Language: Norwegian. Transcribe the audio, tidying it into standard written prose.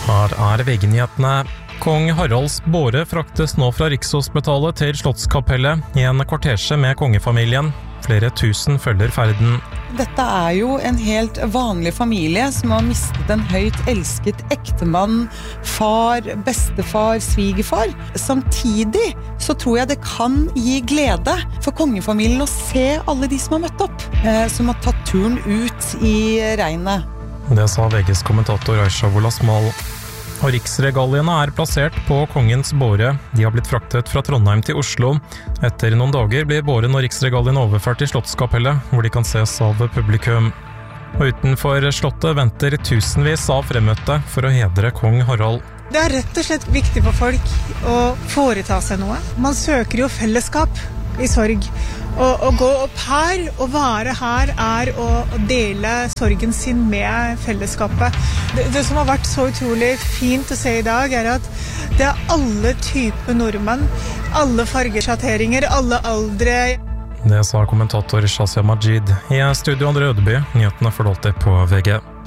Her VG-nyhetene. Kong Haralds båre fraktes nå fra Rikshospitalet til Slottskapellet i en kortesje med kongefamilien. Flere tusen følger ferden. Dette jo en helt vanlig familie som har mistet en høyt elsket ektemann, far, bestefar, svigerfar. Samtidig så tror jeg det kan gi glede for kongefamilien å se alle de som har møtt opp, som har tatt turen ut i regnet. Det sa VGs kommentator Aisha Wolasmal. Og riksregaliene plassert på kongens båre. De har blitt fraktet fra Trondheim til Oslo. Etter noen dager blir båren og riksregaliene overført til Slottskapellet, hvor de kan ses av publikum. Og utenfor slottet venter tusenvis av fremmøtte for å hedre kong Harald. Det rett og slett viktig for folk å foreta seg noe. Man søker jo fellesskap i sorg. Å gå opp her og være her å dele sorgen sin med fellesskapet. Det som har vært så utrolig fint å se i dag at det alle typer nordmenn, alle fargesjatteringer, alle aldre. Det sa kommentator Shazia Majid. I studio Andre Ødeby, nyhetene fordalte på VG.